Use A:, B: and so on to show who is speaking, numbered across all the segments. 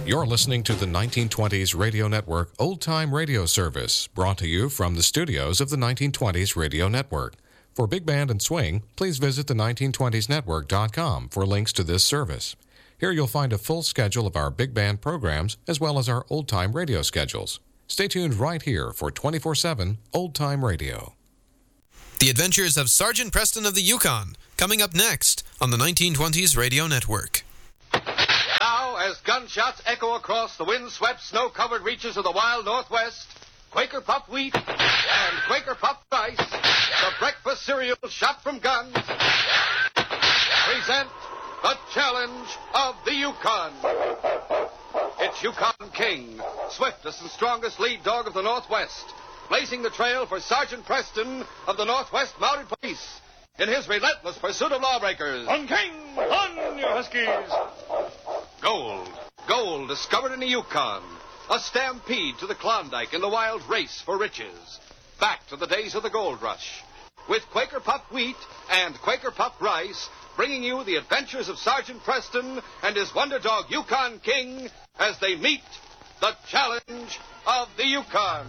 A: You're listening to the 1920s Radio Network Old Time Radio Service, brought to you from the studios of the 1920s Radio Network. For Big Band and Swing, please visit the 1920snetwork.com for links to this service. Here you'll find a full schedule of our big band programs as well as our old-time radio schedules. Stay tuned right here for 24/7 old-time radio.
B: The Adventures of Sergeant Preston of the Yukon, coming up next on the 1920s Radio Network.
C: Now, as gunshots echo across the wind-swept, snow-covered reaches of the wild Northwest, Quaker Puffed Wheat and Quaker Puffed Rice, the breakfast cereal shot from guns, present the challenge of the Yukon. It's Yukon King, swiftest and strongest lead dog of the Northwest, blazing the trail for Sergeant Preston of the Northwest Mounted Police in his relentless pursuit of lawbreakers.
D: On King! On, you Huskies!
C: Gold discovered in the Yukon. A stampede to the Klondike in the wild race for riches. Back to the days of the gold rush. With Quaker Puffed Wheat and Quaker Puffed Rice, bringing you the adventures of Sergeant Preston and his wonder dog Yukon King as they meet the challenge of the Yukon.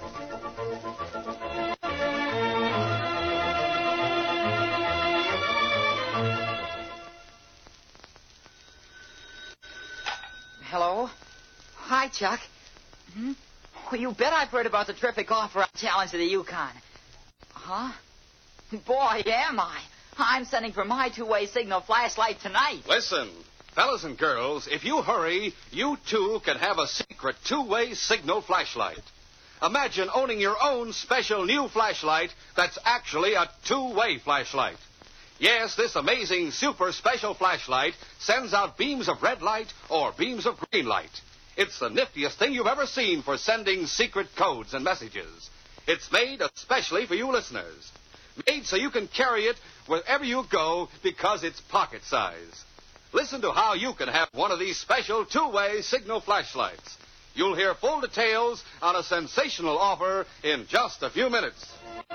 E: Hello? Hi, Chuck. Well, you bet I've heard about the terrific offer on Challenge of the Yukon. Huh? Boy, am I. I'm sending for my two-way signal flashlight tonight.
C: Listen, fellas and girls, if you hurry, you too can have a secret two-way signal flashlight. Imagine owning your own special new flashlight that's actually a two-way flashlight. Yes, this amazing super special flashlight sends out beams of red light or beams of green light. It's the niftiest thing you've ever seen for sending secret codes and messages. It's made especially for you listeners. Made so you can carry it wherever you go because it's pocket size. Listen to how you can have one of these special two-way signal flashlights. You'll hear full details on a sensational offer in just a few minutes.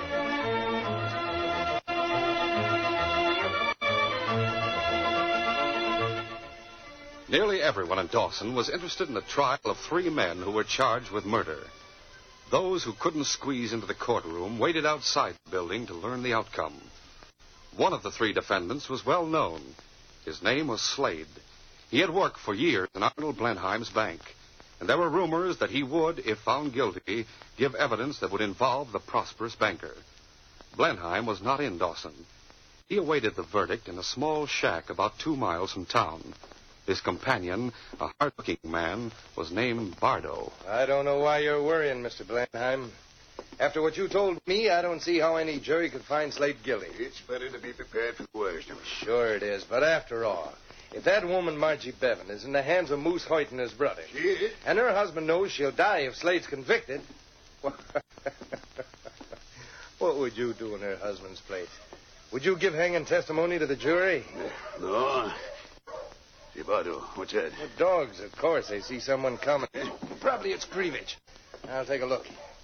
C: Nearly everyone in Dawson was interested in the trial of three men who were charged with murder. Those who couldn't squeeze into the courtroom waited outside the building to learn the outcome. One of the three defendants was well known. His name was Slade. He had worked for years in Arnold Blenheim's bank, and there were rumors that he would, if found guilty, give evidence that would involve the prosperous banker. Blenheim was not in Dawson. He awaited the verdict in a small shack about 2 miles from town. His companion, a hard-looking man, was named Bardo.
F: I don't know why you're worrying, Mr. Blenheim. After what you told me, I don't see how any jury could find Slade guilty.
G: It's better to be prepared for the worst.
F: Sure it is, but after all, if that woman, Margie Bevan, is in the hands of Moose Hoyt and his brother,
G: She is?
F: and her husband knows she'll die if Slade's convicted, what would you do in her husband's place? Would you give hanging testimony to the jury?
G: No. Hey, Bardo, what's that?
F: The dogs, of course. They see someone coming.
G: Probably it's Krivich.
F: I'll take a look.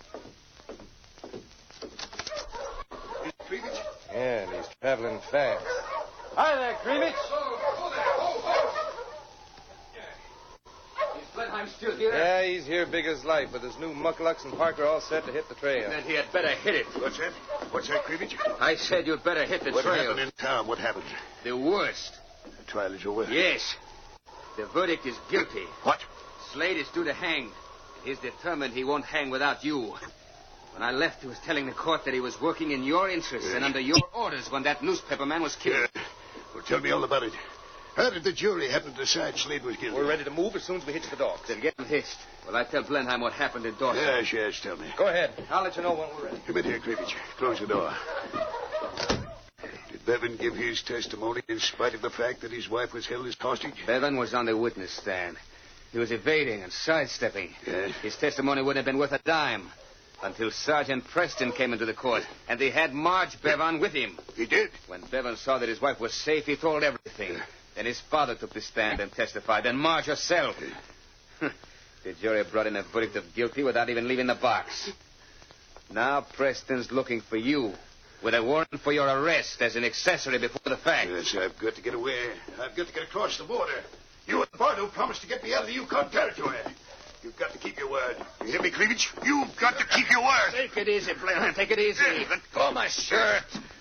G: Is it Krivich?
F: Yeah, and he's traveling fast. Hi there, Krivich.
H: Is Blenheim still here?
F: Yeah, he's here big as life with his new muclucks and Parker all set to hit the trail.
H: Then he had better hit it.
G: What's that? What's that, Krivich?
H: I said you'd better hit the
G: What
H: trail.
G: happened in town? What happened?
H: The worst.
G: The trial is over.
H: Yes. The verdict is guilty.
G: What?
H: Slade is due to hang. He's determined he won't hang without you. When I left, he was telling the court that he was working in your interests and under your orders when that newspaper man was killed.
G: Well, tell me all about it. How did the jury happen to decide Slade was guilty?
F: We're ready to move as soon as we hitch the dogs.
H: Then get him hitched. Well, I tell Blenheim what happened in Dawson.
G: Yes, tell me.
F: Go ahead. I'll let you know when we're ready.
G: Come in here, Krivich. Close the door. Did Bevan give his testimony in spite of the fact that his wife was held as hostage?
H: Bevan was on the witness stand. He was evading and sidestepping.
G: Yeah?
H: His testimony wouldn't have been worth a dime until Sergeant Preston came into the court, and they had Marge Bevan with him.
G: He did?
H: When Bevan saw that his wife was safe, he told everything. Then his father took the stand and testified, then Marge herself. The jury brought in a verdict of guilty without even leaving the box. Now Preston's looking for you with a warrant for your arrest as an accessory before the fact.
G: Yes, I've got to get away. I've got to get across the border. You and Bardo Bardo promised to get me out of the Yukon Territory. You've got to keep your word. You hear me, Cleavage? You've got to keep your word.
H: Take it easy, Blenheim. Take it easy.
G: Let go of my shirt.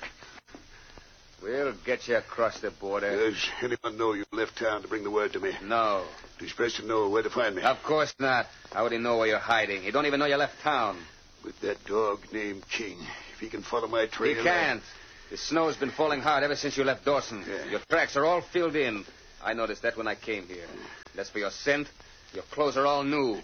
H: We'll get you across the border.
G: Does anyone know you left town to bring the word to me?
H: No.
G: Does Preston know where to find me?
H: Of course not. How would he know where you're hiding? He don't even know you left town.
G: With that dog named King. If he can follow my trail...
H: He can't. The snow's been falling hard ever since you left Dawson.
G: Yeah.
H: Your tracks are all filled in. I noticed that when I came here. As for your scent, your clothes are all new.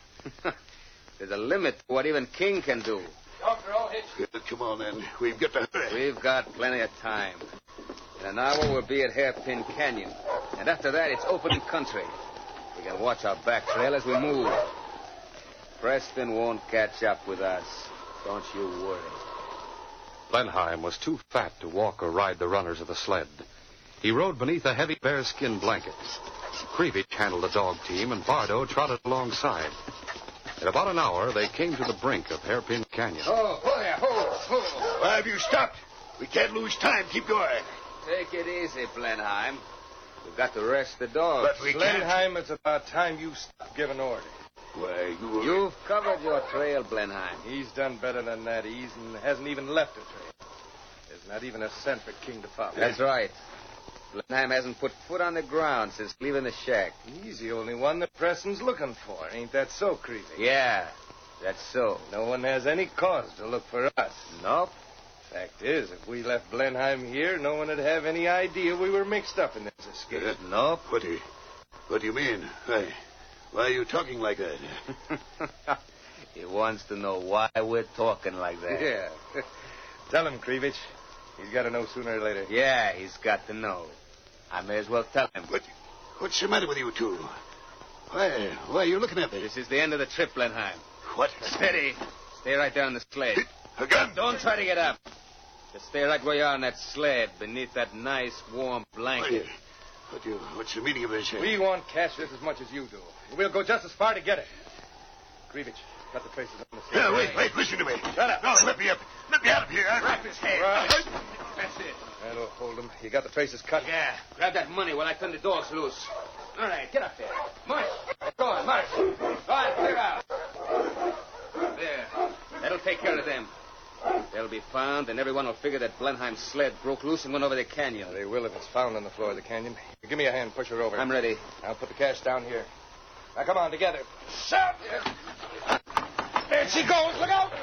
H: There's a limit to what even King can do.
D: Doctor, all hitched.
G: Yeah, come on, then. We've got to hurry.
H: We've got plenty of time. In an hour, we'll be at Hairpin Canyon. And after that, it's open country. We can watch our back trail as we move. Preston won't catch up with us. Don't you worry.
A: Blenheim was too fat to walk or ride the runners of the sled. He rode beneath a heavy bearskin blanket. Krivich handled the dog team, and Bardo trotted alongside. In about an hour, they came to the brink of Hairpin Canyon.
H: Oh, there.
G: Why have you stopped? We can't lose time. Keep going.
H: Take it easy, Blenheim. We've got to rest the dogs.
F: But we Blenheim, it's about time you stop giving orders.
G: Why,
H: You've covered your trail, Blenheim.
F: He's done better than that. He hasn't even left a trail. There's not even a scent for King to follow.
H: That's right. Blenheim hasn't put foot on the ground since leaving the shack.
F: He's the only one that Preston's looking for. Ain't that so, Creevy?
H: Yeah, that's so.
F: No one has any cause to look for us.
H: Nope.
F: Fact is, if we left Blenheim here, no one would have any idea we were mixed up in this escape.
H: Nope.
G: What do you mean? Why are you talking like that?
H: He wants to know why we're talking like that.
F: Yeah. Tell him, Creevich. He's got to know sooner or later.
H: Yeah, he's got to know. I may as well tell him.
G: What's the matter with you two? Why are you looking at me?
H: This is the end of the trip, Blenheim.
G: What?
H: Steady. Stay right there on the sled.
G: A gun?
H: Don't try to get up. Just stay right where you are on that sled, beneath that nice, warm blanket.
G: What's the meaning of this?
F: We want cash just as much as you do. We'll go just as far to get it. Creevich, got the traces on the sled.
G: Yeah, wait, listen to me.
F: Shut up.
G: No, let me up. Let me out of here. I'll wrap his head.
F: Right.
H: That's it.
F: That'll hold him. You got the traces cut?
H: Yeah. Grab that money while I turn the dogs loose. All right, get up there. March. Go on, march. Go on, clear out. There. That'll take care of them. They'll be found, and everyone will figure that Blenheim's sled broke loose and went over the canyon.
F: They will if it's found on the floor of the canyon. Give me a hand. Push her over.
H: I'm ready.
F: I'll put the cash down here. Now, come on, together. Shove! There she goes. Look out!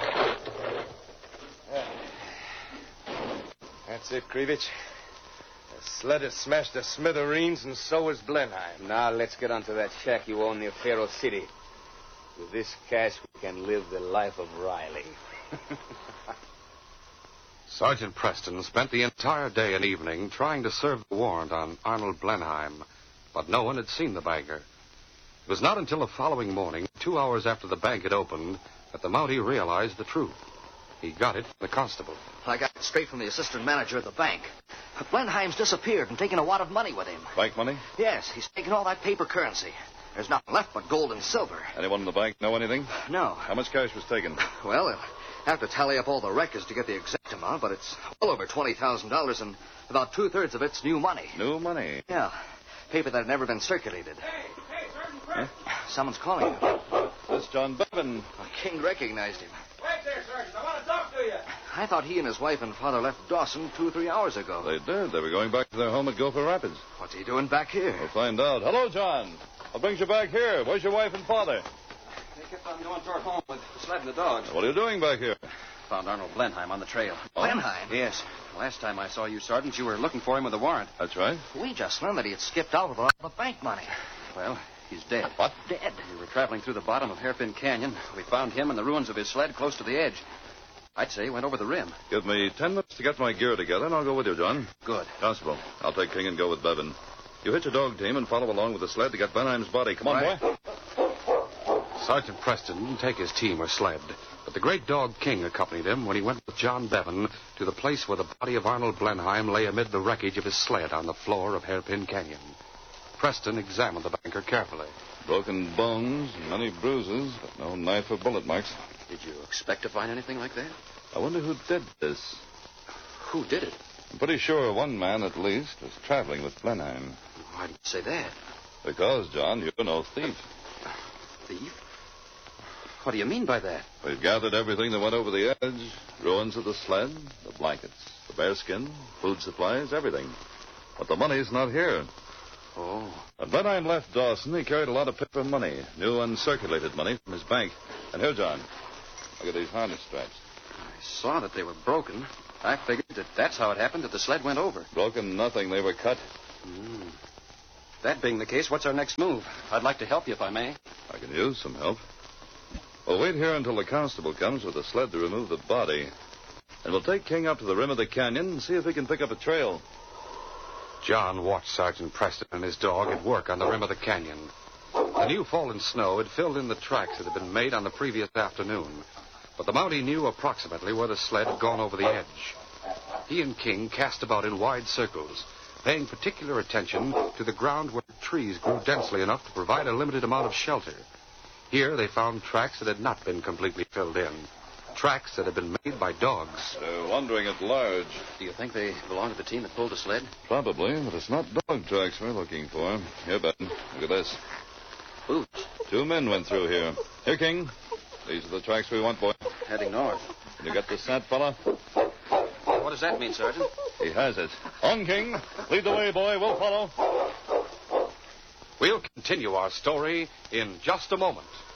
F: That's it, Creevich. The sled has smashed to smithereens, and so is Blenheim.
H: Now let's get onto that shack you own near Faro City. With this cash, we can live the life of Riley.
A: Sergeant Preston spent the entire day and evening trying to serve the warrant on Arnold Blenheim, but no one had seen the banker. It was not until the following morning, 2 hours after the bank had opened, that the Mountie realized the truth. He got it from the constable.
I: I got it straight from the assistant manager at the bank. Blenheim's disappeared and taken a wad of money with him.
J: Bank money?
I: Yes, he's taken all that paper currency. There's nothing left but gold and silver.
J: Anyone in the bank know anything?
I: No.
J: How much cash was taken?
I: Well, they'll have to tally up all the records to get the exact amount, but it's well over $20,000, and about two-thirds of it's new money.
J: New money?
I: Yeah. Paper that had never been circulated.
D: Hey, Sergeant Preston.
I: Someone's calling you.
J: That's John Bevan.
I: King recognized him.
D: Wait there, Sergeant. I want to talk to you.
I: I thought he and his wife and father left Dawson 2 or 3 hours ago.
J: They did. They were going back to their home at Gopher Rapids.
I: What's he doing back here?
J: We'll find out. Hello, John. What brings you back here? Where's your wife and father?
K: They kept on going to our home with the sled and the dogs.
J: What are you doing back here?
K: Found Arnold Blenheim on the trail.
I: Blenheim?
K: Yes. Last time I saw you, Sergeant, you were looking for him with a warrant.
J: That's right.
I: We just learned that he had skipped out with all the bank money.
K: Well, he's dead.
J: What?
I: Dead.
K: We were traveling through the bottom of Hairpin Canyon. We found him and the ruins of his sled close to the edge. I'd say he went over the rim.
J: Give me 10 minutes to get my gear together, and I'll go with you, John.
K: Good.
J: Constable, I'll take King and go with Bevan. You hitch a dog team and follow along with the sled to get Blenheim's body. Come on,
K: Right.
J: boy.
A: Sergeant Preston didn't take his team or sled, but the great dog King accompanied him when he went with John Bevan to the place where the body of Arnold Blenheim lay amid the wreckage of his sled on the floor of Hairpin Canyon. Preston examined the banker carefully.
J: Broken bones, many bruises, but no knife or bullet marks.
K: Did you expect to find anything like that?
J: I wonder who did this.
K: Who did it?
J: I'm pretty sure one man, at least, was traveling with Blenheim.
K: Why did you say that?
J: Because, John, you're no thief.
K: Thief? What do you mean by that?
J: We've gathered everything that went over the edge. Ruins of the sled, the blankets, the bearskin, food supplies, everything. But the money's not here.
K: Oh.
J: When Blenheim left Dawson, he carried a lot of paper money, new uncirculated money from his bank. And here, John, look at these harness straps.
K: I saw that they were broken. I figured that that's how it happened that the sled went over.
J: Broken nothing. They were cut.
K: That being the case, what's our next move? I'd like to help you if I may.
J: I can use some help. We'll wait here until the constable comes with a sled to remove the body. And we'll take King up to the rim of the canyon and see if we can pick up a trail.
L: John watched Sergeant Preston and his dog at work on the rim of the canyon. The new fallen snow had filled in the tracks that had been made on the previous afternoon. But the Mountie knew approximately where the sled had gone over the edge. He and King cast about in wide circles, paying particular attention to the ground where trees grew densely enough to provide a limited amount of shelter. Here they found tracks that had not been completely filled in. Tracks that had been made by dogs.
J: They're wandering at large.
K: Do you think they belong to the team that pulled the sled?
J: Probably, but it's not dog tracks we're looking for. Here, Ben, look at this.
K: Boots.
J: 2 men went through here. Here, King. These are the tracks we want, boy.
K: Heading north.
J: Can you get the scent, fella?
K: What does that mean, Sergeant?
J: He has it. On, King. Lead the way, boy. We'll follow.
L: We'll continue our story in just a moment.